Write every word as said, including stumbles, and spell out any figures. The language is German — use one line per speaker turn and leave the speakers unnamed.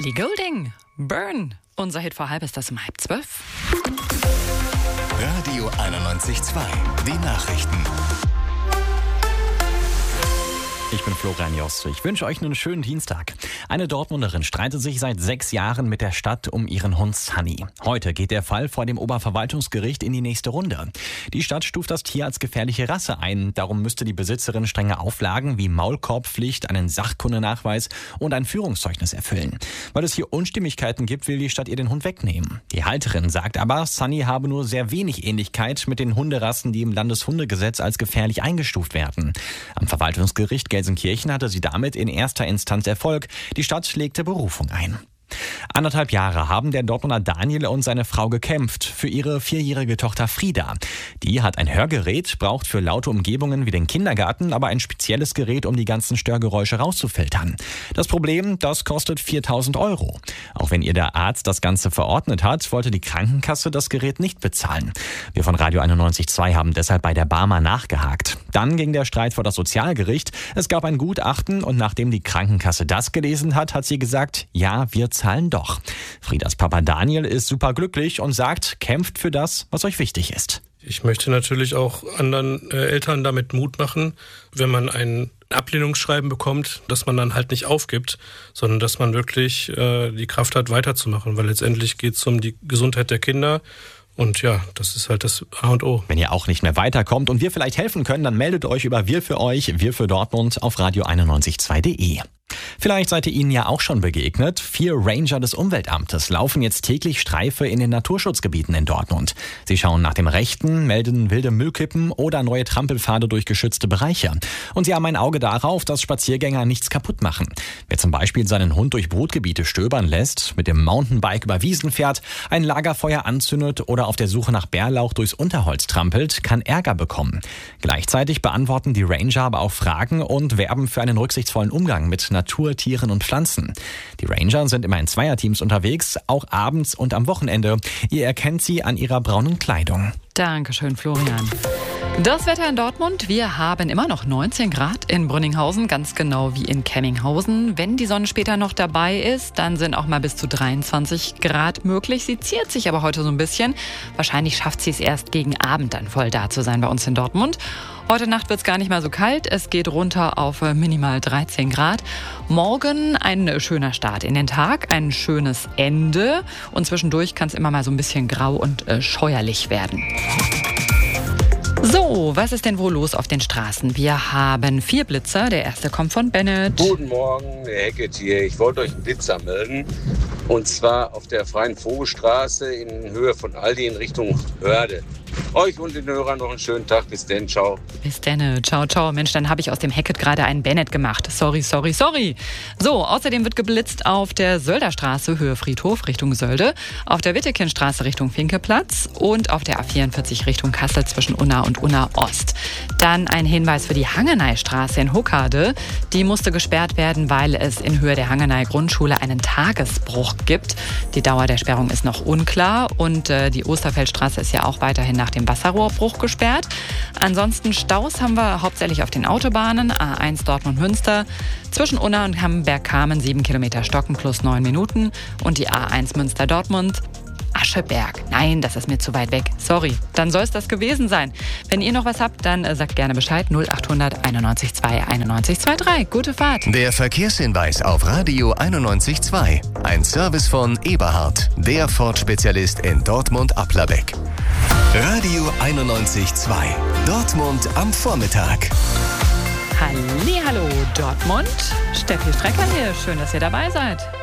Ellie Goulding, Burn. Unser Hit vor halb ist das um halb zwölf.
Radio einundneunzig Komma zwei, die Nachrichten.
Ich bin Florian Jost. Ich wünsche euch einen schönen Dienstag. Eine Dortmunderin streitet sich seit sechs Jahren mit der Stadt um ihren Hund Sunny. Heute geht der Fall vor dem Oberverwaltungsgericht in die nächste Runde. Die Stadt stuft das Tier als gefährliche Rasse ein. Darum müsste die Besitzerin strenge Auflagen wie Maulkorbpflicht, einen Sachkundenachweis und ein Führungszeugnis erfüllen. Weil es hier Unstimmigkeiten gibt, will die Stadt ihr den Hund wegnehmen. Die Halterin sagt aber, Sunny habe nur sehr wenig Ähnlichkeit mit den Hunderassen, die im Landeshundegesetz als gefährlich eingestuft werden. Am Verwaltungsgericht Gelsenkirchen hatte sie damit in erster Instanz Erfolg. Die Stadt legte Berufung ein. Anderthalb Jahre haben der Dortmunder Daniel und seine Frau gekämpft für ihre vierjährige Tochter Frieda. Die hat ein Hörgerät, braucht für laute Umgebungen wie den Kindergarten aber ein spezielles Gerät, um die ganzen Störgeräusche rauszufiltern. Das Problem, das kostet viertausend Euro. Auch wenn ihr der Arzt das Ganze verordnet hat, wollte die Krankenkasse das Gerät nicht bezahlen. Wir von Radio einundneunzig Komma zwei haben deshalb bei der Barmer nachgehakt. Dann ging der Streit vor das Sozialgericht. Es gab ein Gutachten und nachdem die Krankenkasse das gelesen hat, hat sie gesagt, ja, wir zahlen doch. Friedas Papa Daniel ist superglücklich und sagt, kämpft für das, was euch wichtig ist.
Ich möchte natürlich auch anderen äh, Eltern damit Mut machen, wenn man ein Ablehnungsschreiben bekommt, dass man dann halt nicht aufgibt, sondern dass man wirklich äh, die Kraft hat, weiterzumachen, weil letztendlich geht es um die Gesundheit der Kinder. Und ja, das ist halt das A und O.
Wenn ihr auch nicht mehr weiterkommt und wir vielleicht helfen können, dann meldet euch über Wir für euch, Wir für Dortmund auf radio einundneunzig Komma zwei punkt de. Vielleicht seid ihr ihnen ja auch schon begegnet. Vier Ranger des Umweltamtes laufen jetzt täglich Streife in den Naturschutzgebieten in Dortmund. Sie schauen nach dem Rechten, melden wilde Müllkippen oder neue Trampelpfade durch geschützte Bereiche. Und sie haben ein Auge darauf, dass Spaziergänger nichts kaputt machen. Wer zum Beispiel seinen Hund durch Brutgebiete stöbern lässt, mit dem Mountainbike über Wiesen fährt, ein Lagerfeuer anzündet oder auf der Suche nach Bärlauch durchs Unterholz trampelt, kann Ärger bekommen. Gleichzeitig beantworten die Ranger aber auch Fragen und werben für einen rücksichtsvollen Umgang mit Natur, Tieren und Pflanzen. Die Ranger sind immer in Zweierteams unterwegs, auch abends und am Wochenende. Ihr erkennt sie an ihrer braunen Kleidung.
Dankeschön, Florian. Das Wetter in Dortmund, wir haben immer noch neunzehn Grad in Brünninghausen, ganz genau wie in Kemminghausen. Wenn die Sonne später noch dabei ist, dann sind auch mal bis zu dreiundzwanzig Grad möglich. Sie ziert sich aber heute so ein bisschen. Wahrscheinlich schafft sie es erst gegen Abend dann voll da zu sein bei uns in Dortmund. Heute Nacht wird es gar nicht mal so kalt. Es geht runter auf minimal dreizehn Grad. Morgen ein schöner Start in den Tag, ein schönes Ende. Und zwischendurch kann es immer mal so ein bisschen grau und äh, scheuerlich werden. So, was ist denn wohl los auf den Straßen? Wir haben vier Blitzer. Der erste kommt von Bennett.
Guten Morgen, der Hackett hier. Ich wollte euch einen Blitzer melden. Und zwar auf der Freien Vogelstraße in Höhe von Aldi in Richtung Hörde. Euch und den Hörern noch einen schönen Tag. Bis denn, ciao.
Bis denn, ciao, ciao. Mensch, dann habe ich aus dem Hackett gerade einen Bennett gemacht. Sorry, sorry, sorry. So, außerdem wird geblitzt auf der Sölderstraße, Höhe Friedhof, Richtung Sölde, auf der Wittekindstraße Richtung Finkeplatz und auf der A vierundvierzig Richtung Kassel zwischen Unna und Unna Ost. Dann ein Hinweis für die Hangeneystraße in Huckade. Die musste gesperrt werden, weil es in Höhe der Hangeney Grundschule einen Tagesbruch gibt. Die Dauer der Sperrung ist noch unklar und äh, die Osterfeldstraße ist ja auch weiterhin nach dem Wasserrohrbruch gesperrt. Ansonsten Staus haben wir hauptsächlich auf den Autobahnen. A eins Dortmund-Münster, zwischen Unna und Hamburg-Kamen sieben Kilometer Stocken plus neun Minuten. Und die A eins Münster-Dortmund, Ascheberg. Nein, das ist mir zu weit weg. Sorry, dann soll es das gewesen sein. Wenn ihr noch was habt, dann äh, sagt gerne Bescheid. null achthundert einundneunzig zwei einundneunzig zweiunddreißig. Gute Fahrt.
Der Verkehrshinweis auf Radio einundneunzig Komma zwei. Ein Service von Eberhard, der Ford-Spezialist in Dortmund-Applerbeck. Radio einundneunzig Komma zwei. Dortmund am Vormittag.
Hallihallo Dortmund. Steffi Strecker hier. Schön, dass ihr dabei seid.